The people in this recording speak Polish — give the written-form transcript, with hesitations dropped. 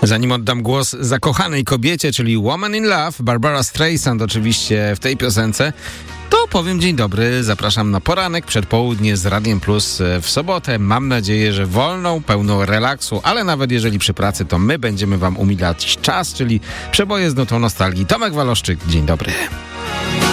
Zanim oddam głos zakochanej kobiecie, czyli Woman in Love, Barbara Streisand oczywiście w tej piosence, to powiem dzień dobry, zapraszam na poranek, przedpołudnie z Radiem Plus w sobotę. Mam nadzieję, że wolną, pełną relaksu, ale nawet jeżeli przy pracy, to my będziemy wam umilać czas, czyli przeboje z nutą nostalgii. Tomek Waloszczyk, dzień dobry.